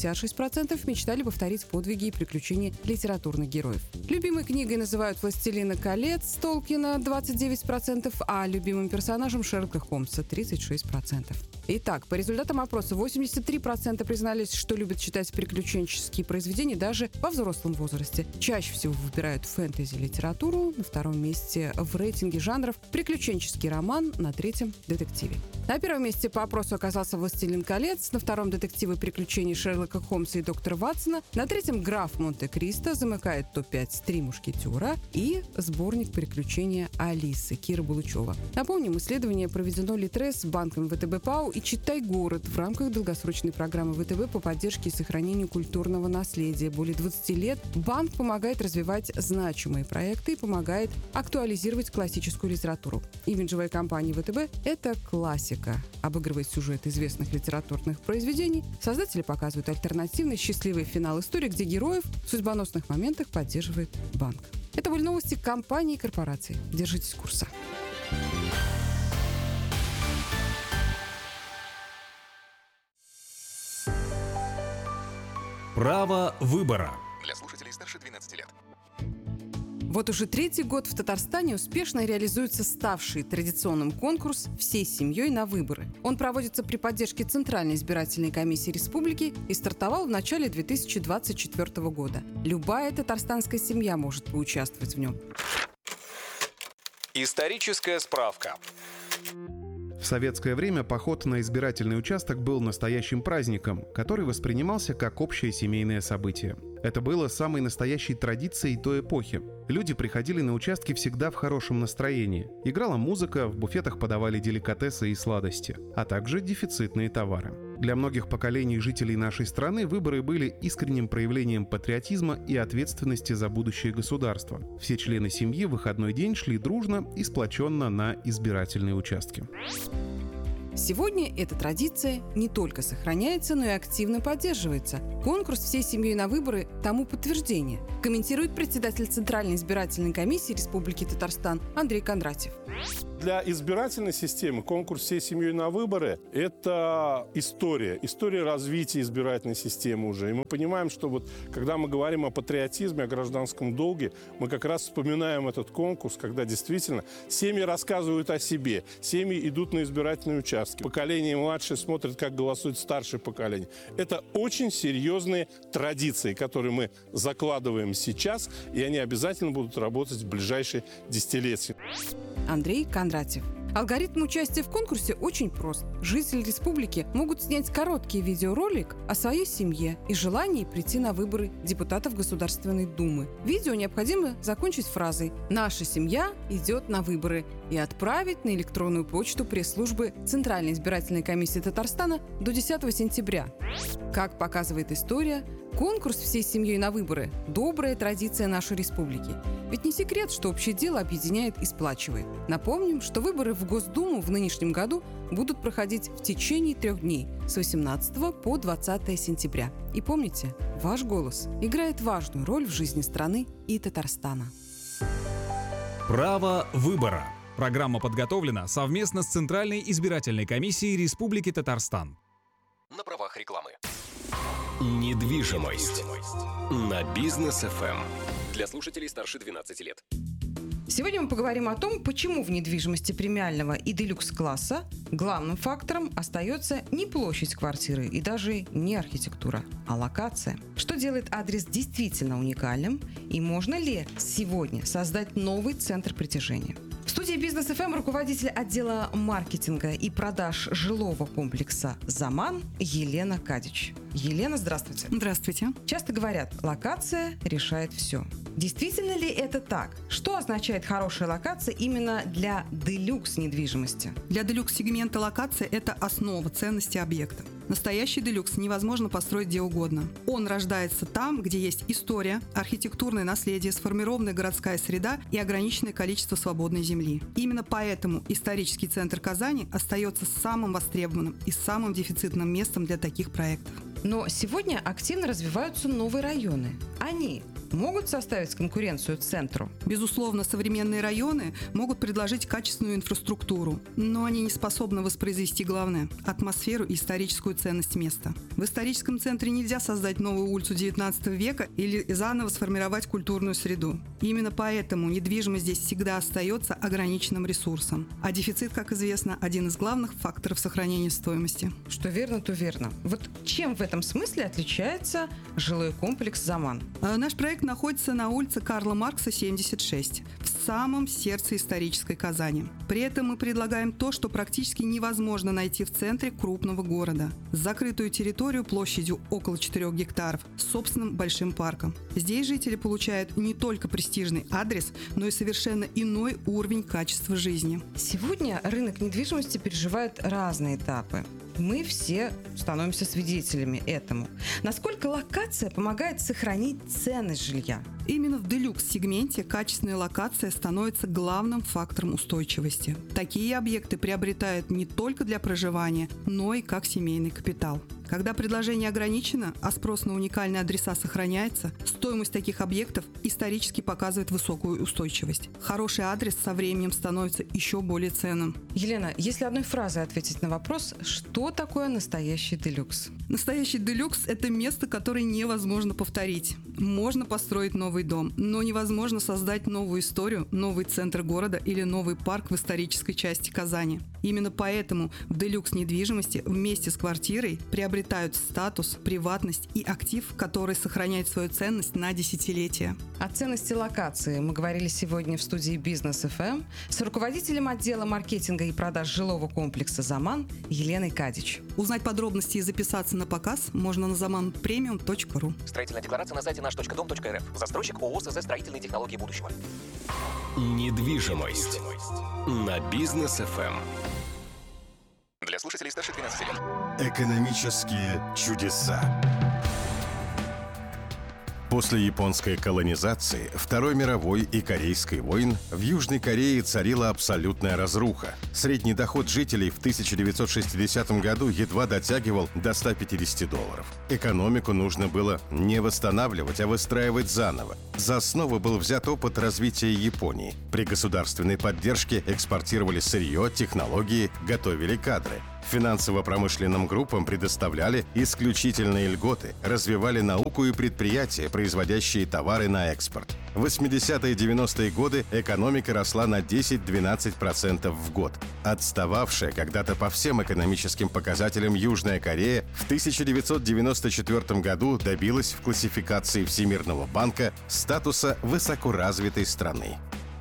66% мечтали повторить подвиги и приключения литературных героев. Любимой книгой называют «Властелина колец» Толкина 29%, а любимым персонажем Шерлока Холмса 36%. Итак, по результатам опроса 83% признались, что любят читать приключенческие произведения даже во взрослом возрасте. Чаще всего выбирают фэнтези-литературу, на втором месте в рейтинге жанров приключенческий роман, на третьем – детективе. На первом месте по опросу оказался «Властелин колец», на втором – детективы приключений Шерлока Холмса и доктора Ватсона, на третьем – «Граф Монте-Кристо», замыкает топ-5 «Три мушкетера» и сборник приключения Алисы Киры Булычева. Напомним, исследование проведено Литрес, банком ВТБ ПАО и «Читай-город» в рамках долгосрочной программы ВТБ по поддержке и сохранению культурного наследия. Более 20 лет банк помогает развивать значимые проекты и помогает актуализировать классическую литературу. Имиджевая компания ВТБ – это классика. Обыгрывает сюжет известных литературных произведений, создатели показывают альтернативный счастливый финал истории, где героев в судьбоносных моментах поддерживает банк. Это были новости компаний и корпораций. Держитесь курса. Право выбора. Для слушателей старше 12 лет. Вот уже третий год в Татарстане успешно реализуется ставший традиционным конкурс «Всей семьей на выборы». Он проводится при поддержке Центральной избирательной комиссии республики и стартовал в начале 2024 года. Любая татарстанская семья может поучаствовать в нем. Историческая справка. В советское время поход на избирательный участок был настоящим праздником, который воспринимался как общее семейное событие. Это было самой настоящей традицией той эпохи. Люди приходили на участки всегда в хорошем настроении. Играла музыка, в буфетах подавали деликатесы и сладости, а также дефицитные товары. Для многих поколений жителей нашей страны выборы были искренним проявлением патриотизма и ответственности за будущее государства. Все члены семьи в выходной день шли дружно и сплоченно на избирательные участки. Сегодня эта традиция не только сохраняется, но и активно поддерживается. Конкурс «Всей семьей на выборы» тому подтверждение, комментирует председатель Центральной избирательной комиссии Республики Татарстан Андрей Кондратьев. Для избирательной системы конкурс «Всей семьей на выборы» – это история развития избирательной системы уже. И мы понимаем, что вот когда мы говорим о патриотизме, о гражданском долге, мы как раз вспоминаем этот конкурс, когда действительно семьи рассказывают о себе, семьи идут на избирательные участки. Поколение младшее смотрит, как голосует старшее поколение. Это очень серьезные традиции, которые мы закладываем сейчас, и они обязательно будут работать в ближайшие десятилетия. Андрей Кондратьев. Алгоритм участия в конкурсе очень прост. Жители республики могут снять короткий видеоролик о своей семье и желании прийти на выборы депутатов Государственной Думы. Видео необходимо закончить фразой «Наша семья идет на выборы» и отправить на электронную почту пресс-службы Центральной избирательной комиссии Татарстана до 10 сентября. Как показывает история, конкурс «Всей семьей на выборы» – добрая традиция нашей республики. Ведь не секрет, что общее дело объединяет и сплачивает. Напомним, что выборы в Госдуму в нынешнем году будут проходить в течение 3 дней с 18 по 20 сентября. И помните, ваш голос играет важную роль в жизни страны и Татарстана. Право выбора. Программа подготовлена совместно с Центральной избирательной комиссией Республики Татарстан. На правах рекламы. Недвижимость на Бизнес ФМ. Для слушателей старше 12 лет. Сегодня мы поговорим о том, почему в недвижимости премиального и делюкс-класса главным фактором остается не площадь квартиры и даже не архитектура, а локация. Что делает адрес действительно уникальным и можно ли сегодня создать новый центр притяжения? В студии Бизнес ФМ руководитель отдела маркетинга и продаж жилого комплекса «Заман» Елена Кадич. Елена, здравствуйте. Здравствуйте. Часто говорят, локация решает все. Действительно ли это так? Что означает хорошая локация именно для делюкс недвижимости? Для делюкс-сегмента локация – это основа ценности объекта. Настоящий делюкс невозможно построить где угодно. Он рождается там, где есть история, архитектурное наследие, сформированная городская среда и ограниченное количество свободной земли. Именно поэтому исторический центр Казани остается самым востребованным и самым дефицитным местом для таких проектов. Но сегодня активно развиваются новые районы. Они могут составить конкуренцию центру? Безусловно, современные районы могут предложить качественную инфраструктуру, но они не способны воспроизвести главное – атмосферу и историческую ценность места. В историческом центре нельзя создать новую улицу XIX века или заново сформировать культурную среду. Именно поэтому недвижимость здесь всегда остается ограниченным ресурсом. А дефицит, как известно, один из главных факторов сохранения стоимости. Что верно, то верно. Вот чем в этом смысле отличается жилой комплекс «Заман»? Наш проект находится на улице Карла Маркса, 76, в самом сердце исторической Казани. При этом мы предлагаем то, что практически невозможно найти в центре крупного города. Закрытую территорию площадью около 4 гектаров с собственным большим парком. Здесь жители получают не только престижный адрес, но и совершенно иной уровень качества жизни. Сегодня рынок недвижимости переживает разные этапы. Мы все становимся свидетелями этому. Насколько локация помогает сохранить ценность жилья? Именно в делюкс-сегменте качественная локация становится главным фактором устойчивости. Такие объекты приобретают не только для проживания, но и как семейный капитал. Когда предложение ограничено, а спрос на уникальные адреса сохраняется, стоимость таких объектов исторически показывает высокую устойчивость. Хороший адрес со временем становится еще более ценным. Елена, если одной фразой ответить на вопрос, что такое настоящий делюкс? Настоящий делюкс – это место, которое невозможно повторить. Можно построить новый дом, но невозможно создать новую историю, новый центр города или новый парк в исторической части Казани. Именно поэтому в делюкс-недвижимости вместе с квартирой приобретают статус, приватность и актив, который сохраняет свою ценность на десятилетия. О ценности локации мы говорили сегодня в студии Бизнес ФМ с руководителем отдела маркетинга и продаж жилого комплекса «Заман» Еленой Кадич. Узнать подробности и записаться на показ можно на zamanpremium.ru. Строительная декларация на сайте наш.дом.рф. Застройщик ООО СЗ «Строительные технологии будущего». Недвижимость на Бизнес ФМ. Для слушателей старше 12 лет. Экономические чудеса. После японской колонизации, Второй мировой и Корейской войн в Южной Корее царила абсолютная разруха. Средний доход жителей в 1960 году едва дотягивал до $150. Экономику нужно было не восстанавливать, а выстраивать заново. За основу был взят опыт развития Японии. При государственной поддержке экспортировали сырье, технологии, готовили кадры. Финансово-промышленным группам предоставляли исключительные льготы, развивали науку и предприятия, производящие товары на экспорт. В 80-е и 90-е годы экономика росла на 10-12% в год. Отстававшая когда-то по всем экономическим показателям Южная Корея в 1994 году добилась в классификации Всемирного банка статуса высокоразвитой страны.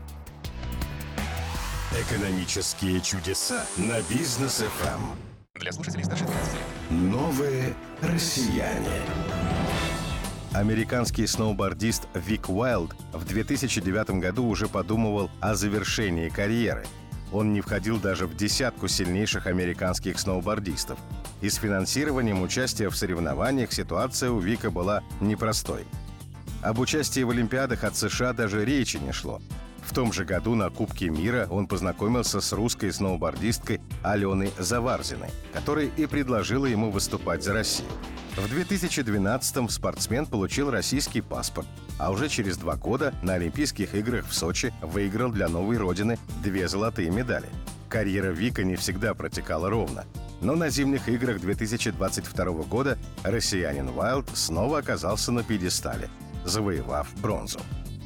Экономические чудеса на Бизнес ФМ. Для слушателей старше 12 лет. Новые россияне. Американский сноубордист Вик Уайлд в 2009 году уже подумывал о завершении карьеры. Он не входил даже в десятку сильнейших американских сноубордистов. И с финансированием участия в соревнованиях ситуация у Вика была непростой. Об участии в Олимпиадах от США даже речи не шло. В том же году на Кубке мира он познакомился с русской сноубордисткой Аленой Заварзиной, которая и предложила ему выступать за Россию. В 2012-м спортсмен получил российский паспорт, а уже через 2 года на Олимпийских играх в Сочи выиграл для новой родины 2 золотые медали. Карьера Вика не всегда протекала ровно, но на зимних играх 2022 года россиянин Уайлд снова оказался на пьедестале, завоевав бронзу.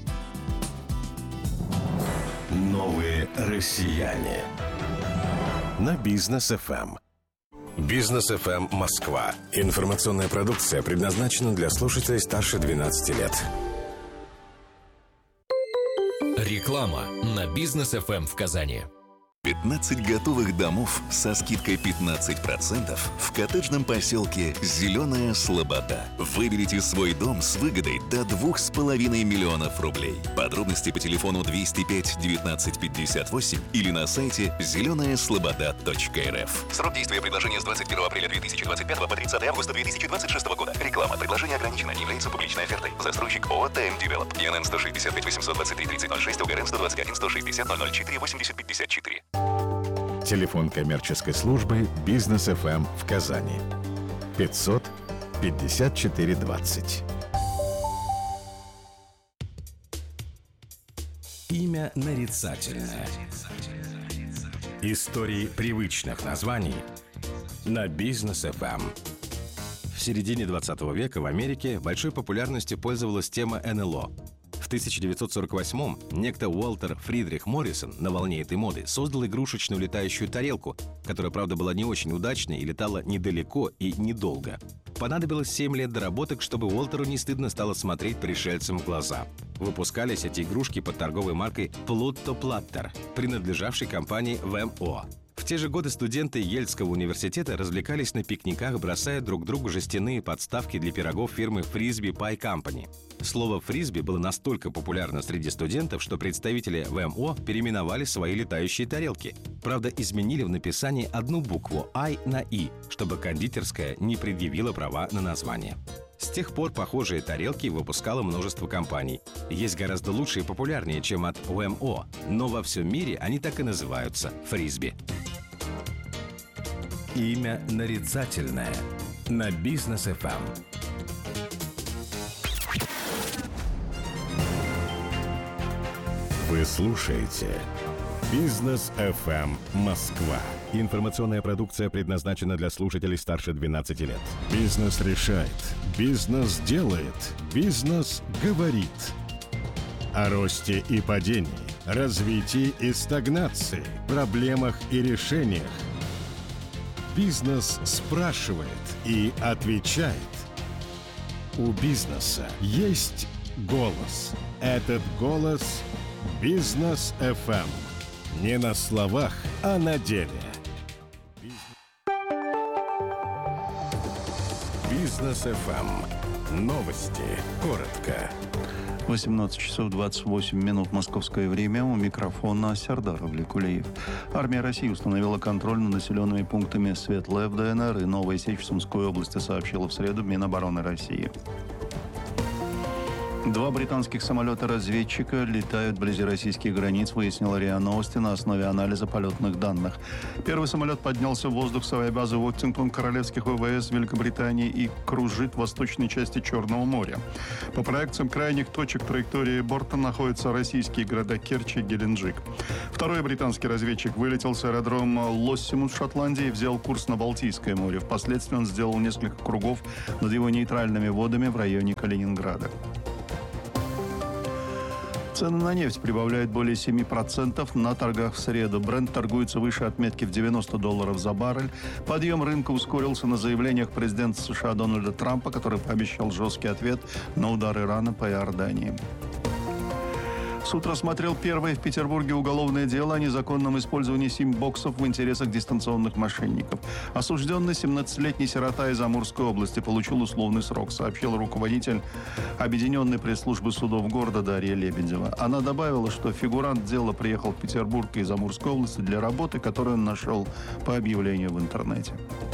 Новые россияне на Бизнес ФМ. Бизнес ФМ Москва. Информационная продукция предназначена для слушателей старше 12 лет. Реклама на Бизнес ФМ в Казани. 15 готовых домов со скидкой 15% в коттеджном поселке «Зеленая Слобода». Выберите свой дом с выгодой до 2,5 миллионов рублей. Подробности по телефону 205 19 58 или на сайте зеленаяслобода.рф. Срок действия предложения с 21 апреля 2025 по 30 августа 2026 года. Реклама. Предложение ограничено. Не является публичной офертой. Застройщик ООО «ТМ Девелоп». ИНН 165 823 3006, УГРН 121 160 004 80 54. Телефон коммерческой службы «Бизнес ФМ» в Казани. 500 54 20. Имя нарицательное. Истории привычных названий на Бизнес ФМ. В середине 20 века в Америке большой популярностью пользовалась тема НЛО. В 1948-м некто Уолтер Фридрих Моррисон на волне этой моды создал игрушечную летающую тарелку, которая, правда, была не очень удачной и летала недалеко и недолго. Понадобилось 7 лет доработок, чтобы Уолтеру не стыдно стало смотреть пришельцам в глаза. Выпускались эти игрушки под торговой маркой Pluto Platter, принадлежавшей компании ВМО. В те же годы студенты Ельского университета развлекались на пикниках, бросая друг другу жестяные подставки для пирогов фирмы Frisbee Pie Company. Слово «фрисби» было настолько популярно среди студентов, что представители ВМО переименовали свои летающие тарелки. Правда, изменили в написании одну букву «I» на «И», чтобы кондитерская не предъявила права на название. С тех пор похожие тарелки выпускало множество компаний. Есть гораздо лучше и популярнее, чем от ВМО, но во всем мире они так и называются – фрисби. Имя нарицательное на Бизнес FM. Вы слушаете Бизнес FM Москва. Информационная продукция предназначена для слушателей старше 12 лет. Бизнес решает. Бизнес делает. Бизнес говорит. О росте и падении, развитии и стагнации, проблемах и решениях. Бизнес спрашивает и отвечает. У бизнеса есть голос. Этот голос – Бизнес FM. Не на словах, а на деле. Бизнес FM. Новости. Коротко. 18 часов 28 минут московское время. У микрофона Сердар Авликулиев. Армия России установила контроль над населенными пунктами Светлое в ДНР и Новая Сечь в Сумской области, сообщила в среду Минобороны России. 2 британских самолета-разведчика летают вблизи российских границ, выяснила РИА Новости на основе анализа полетных данных. Первый самолет поднялся в воздух с авиабазы Уоттингтон королевских ВВС Великобритании и кружит в восточной части Черного моря. По проекциям крайних точек траектории борта находятся российские города Керчь и Геленджик. Второй британский разведчик вылетел с аэродрома Лоссимут в Шотландии и взял курс на Балтийское море. Впоследствии он сделал несколько кругов над его нейтральными водами в районе Калининграда. Цены на нефть прибавляют более 7% на торгах в среду. Брент торгуется выше отметки в $90 за баррель. Подъем рынка ускорился на заявлениях президента США Дональда Трампа, который пообещал жесткий ответ на удар Ирана по Иордании. Суд рассмотрел первое в Петербурге уголовное дело о незаконном использовании сим-боксов в интересах дистанционных мошенников. Осужденный 17-летний сирота из Амурской области получил условный срок, сообщил руководитель Объединенной пресс-службы судов города Дарья Лебедева. Она добавила, что фигурант дела приехал в Петербург из Амурской области для работы, которую он нашел по объявлению в интернете.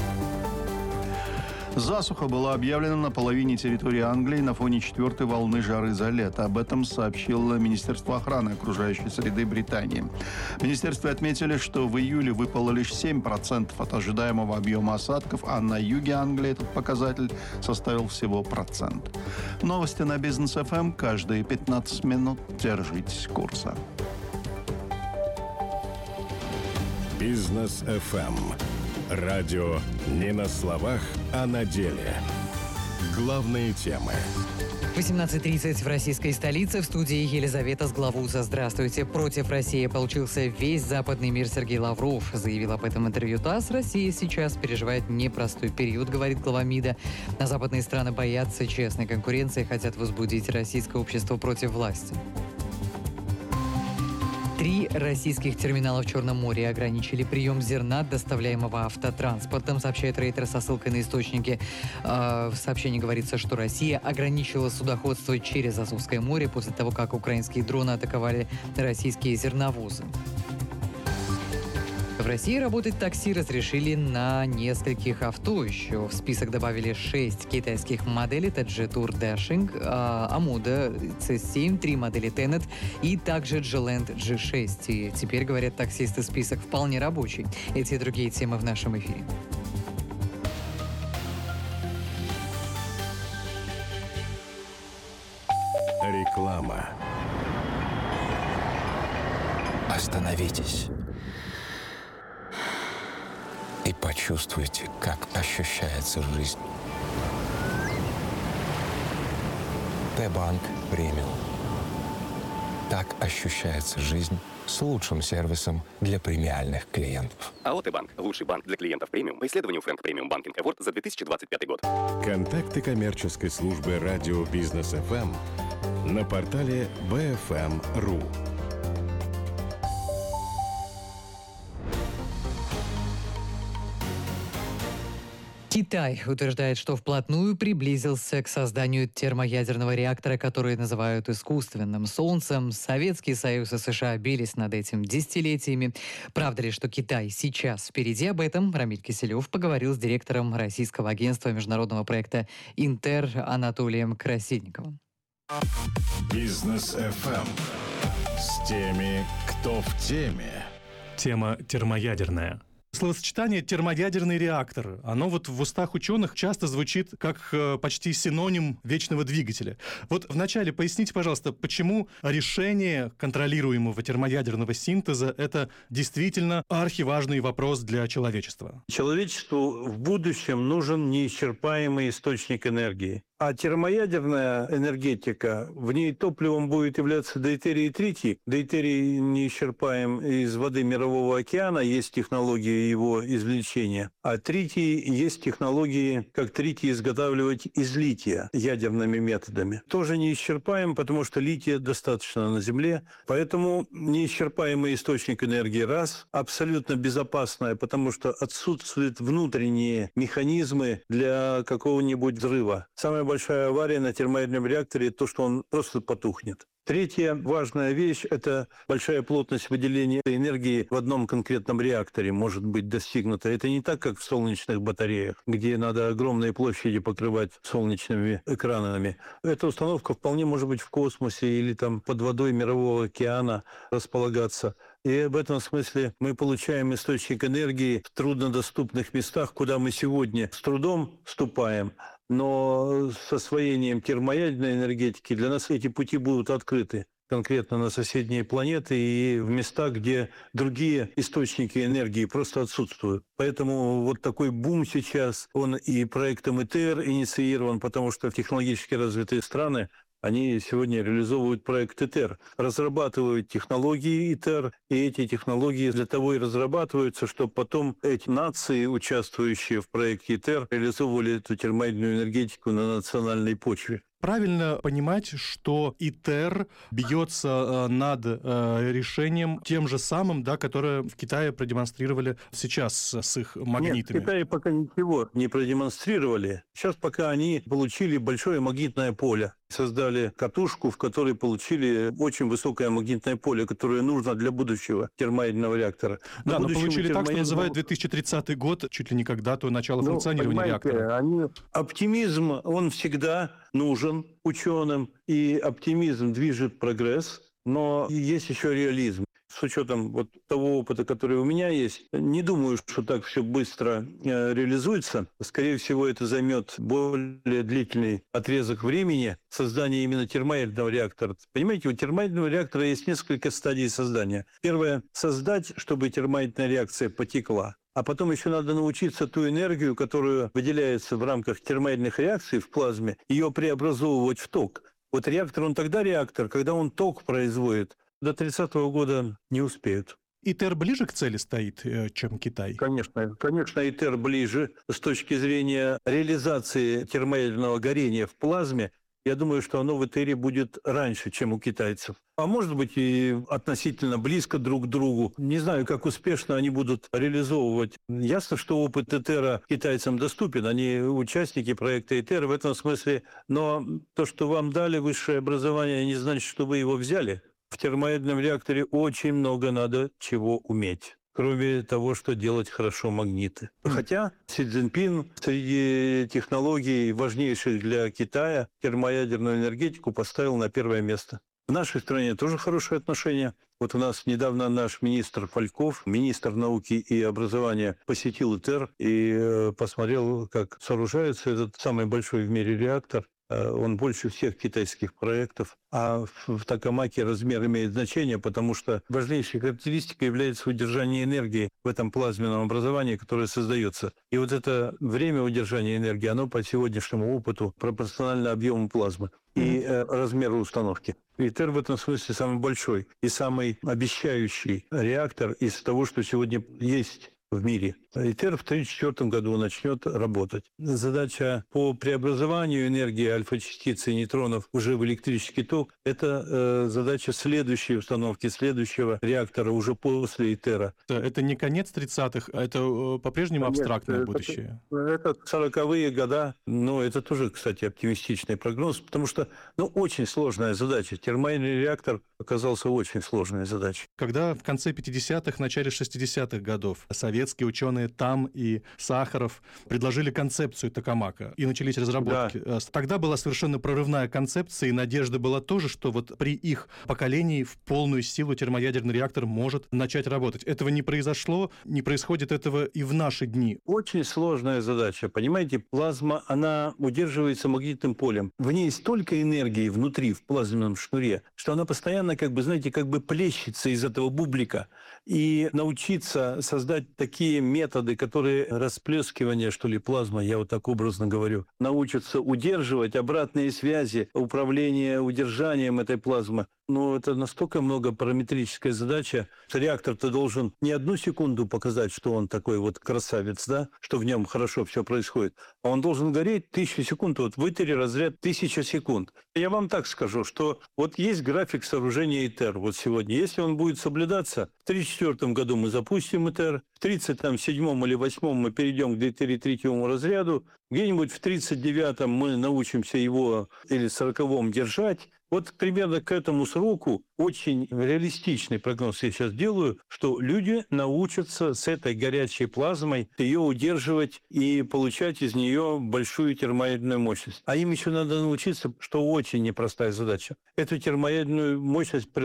Засуха была объявлена на половине территории Англии на фоне 4-й волны жары за лето. Об этом сообщило Министерство охраны окружающей среды Британии. В министерстве отметили, что в июле выпало лишь 7% от ожидаемого объема осадков, а на юге Англии этот показатель составил всего 1%. Новости на Бизнес FM каждые 15 минут. Держитесь курса. Бизнес FM. Радио не на словах, а на деле. Главные темы. 18:30 в российской столице. В студии Елизавета Сглавуза. Здравствуйте. Против России получился весь западный мир. Сергей Лавров заявил об этом в интервью ТАСС. Россия сейчас переживает непростой период, говорит глава МИДа. На западные страны боятся честной конкуренции, хотят возбудить российское общество против власти. 3 российских терминала в Черном море ограничили прием зерна, доставляемого автотранспортом, сообщает Рейтер со ссылкой на источники. В сообщении говорится, что Россия ограничила судоходство через Азовское море после того, как украинские дроны атаковали российские зерновозы. В России работать такси разрешили на нескольких авто. Еще в список добавили 6 китайских моделей. Это Jetour Dashing, Amuda C7, 3 модели Tenet и также Geland G6. И теперь, говорят таксисты, список вполне рабочий. Эти и другие темы в нашем эфире. Реклама. Остановитесь и почувствуйте, как ощущается жизнь. Т-банк премиум. Так ощущается жизнь с лучшим сервисом для премиальных клиентов. АО Т-банк. Лучший банк для клиентов премиум по исследованию Frank Premium Banking Award за 2025 год. Контакты коммерческой службы радио Бизнес FM на портале bfm.ru. Китай утверждает, что вплотную приблизился к созданию термоядерного реактора, который называют искусственным солнцем. Советский Союз и США бились над этим десятилетиями. Правда ли, что Китай сейчас впереди? Об этом Рамиль Киселев поговорил с директором российского агентства международного проекта «Интер» Анатолием Красильниковым. Бизнес FM с теми, кто в теме. Тема термоядерная. Словосочетание «термоядерный реактор», оно вот в устах ученых часто звучит как почти синоним вечного двигателя. Вот вначале поясните, пожалуйста, почему решение контролируемого термоядерного синтеза — это действительно архиважный вопрос для человечества? Человечеству в будущем нужен неисчерпаемый источник энергии. А термоядерная энергетика, в ней топливом будет являться дейтерий и тритий. Дейтерий неисчерпаем из воды Мирового океана, есть технологии его извлечения. А тритий есть технологии, как тритий изготавливать из лития ядерными методами. Тоже неисчерпаем, потому что лития достаточно на Земле. Поэтому неисчерпаемый источник энергии раз, абсолютно безопасная, потому что отсутствуют внутренние механизмы для какого-нибудь взрыва. Самая большая авария на термоядерном реакторе – то, что он просто потухнет. Третья важная вещь – это большая плотность выделения энергии в одном конкретном реакторе может быть достигнута. Это не так, как в солнечных батареях, где надо огромные площади покрывать солнечными экранами. Эта установка вполне может быть в космосе или там под водой Мирового океана располагаться. И в этом смысле мы получаем источник энергии в труднодоступных местах, куда мы сегодня с трудом ступаем. Но с освоением термоядерной энергетики для нас эти пути будут открыты конкретно на соседние планеты и в места, где другие источники энергии просто отсутствуют. Поэтому вот такой бум сейчас, он и проектом ИТЕР инициирован, потому что технологически развитые страны, они сегодня реализовывают проект ИТЕР, разрабатывают технологии ИТЕР, и эти технологии для того и разрабатываются, чтобы потом эти нации, участвующие в проекте ИТЕР, реализовывали эту термоядерную энергетику на национальной почве. Правильно понимать, что ИТЕР бьется над решением тем же самым, да, которое в Китае продемонстрировали сейчас с их магнитами? Нет, в Китае пока ничего не продемонстрировали. Сейчас пока они получили большое магнитное поле. Создали катушку, в которой получили очень высокое магнитное поле, которое нужно для будущего термоядерного реактора. Да, но получили так, что называют 2030 год, чуть ли не как дату начала функционирования реактора. Оптимизм, он всегда нужен ученым, и оптимизм движет прогресс, но есть еще реализм. С учетом вот того опыта, который у меня есть, не думаю, что так все быстро реализуется. Скорее всего, это займет более длительный отрезок времени создания именно термоядерного реактора. Понимаете, у термоядерного реактора есть несколько стадий создания. Первое – создать, чтобы термоядерная реакция потекла. А потом еще надо научиться ту энергию, которая выделяется в рамках термоядерных реакций в плазме, ее преобразовывать в ток. Вот реактор, он тогда реактор, когда он ток производит. До 30-го года не успеют. ИТЕР ближе к цели стоит, чем Китай? Конечно, ИТЕР ближе с точки зрения реализации термоядерного горения в плазме. Я думаю, что оно в ИТЕРе будет раньше, чем у китайцев. А может быть и относительно близко друг к другу. Не знаю, как успешно они будут реализовывать. Ясно, что опыт ИТЕРа китайцам доступен. Они участники проекта ИТЕР в этом смысле. Но то, что вам дали высшее образование, не значит, что вы его взяли. В термоядерном реакторе очень много надо чего уметь, кроме того, что делать хорошо магниты. Хотя Си Цзиньпин среди технологий, важнейших для Китая, термоядерную энергетику поставил на первое место. В нашей стране тоже хорошие отношения. Вот у нас недавно наш министр Фальков, министр науки и образования, посетил ИТЕР и посмотрел, как сооружается этот самый большой в мире реактор. Он больше всех китайских проектов. А в токамаке размер имеет значение, потому что важнейшей характеристикой является удержание энергии в этом плазменном образовании, которое создается. И вот это время удержания энергии, оно по сегодняшнему опыту пропорционально объему плазмы и размеру установки. ИТЕР в этом смысле самый большой и самый обещающий реактор из того, что сегодня есть в мире. ИТЕР в 1934 году начнет работать. Задача по преобразованию энергии альфа-частиц и нейтронов уже в электрический ток – это задача следующей установки, следующего реактора уже после ИТЕРа. Это не конец 30-х, а это по-прежнему абстрактное будущее? Это 40-е года. Но это тоже, кстати, оптимистичный прогноз, потому что очень сложная задача. Термоядерный реактор оказался очень сложной задачей. Когда в конце 50-х, начале 60-х годов Советский советские ученые Там и Сахаров предложили концепцию токамака, и начались разработки. Да. Тогда была совершенно прорывная концепция, и надежда была тоже, что вот при их поколении в полную силу термоядерный реактор может начать работать. Этого не произошло, не происходит этого и в наши дни. Очень сложная задача. Понимаете, плазма, она удерживается магнитным полем. В ней столько энергии внутри, в плазменном шнуре, что она постоянно, знаете, плещется из этого бублика. И научиться создать такие методы, которые расплескивание, плазма, я вот так образно говорю, научатся удерживать обратные связи, управление удержанием этой плазмы. Но это настолько многопараметрическая задача. Реактор-то должен не 1 секунду показать, что он такой вот красавец, да, что в нем хорошо все происходит, а он должен гореть 1000 секунд. Вот в ИТЕРе разряд 1000 секунд. Я вам так скажу, что вот есть график сооружения ИТЕР вот сегодня. Если он будет соблюдаться, в 1934 году мы запустим ИТЕР, в 1937 или 1938 мы перейдем к ДТР-3 разряду, где-нибудь в 1939 мы научимся его или в 1940 держать. Вот примерно к этому сроку очень реалистичный прогноз я сейчас делаю, что люди научатся с этой горячей плазмой ее удерживать и получать из нее большую термоядерную мощность. А им еще надо научиться, что очень непростая задача. Эту термоядерную мощность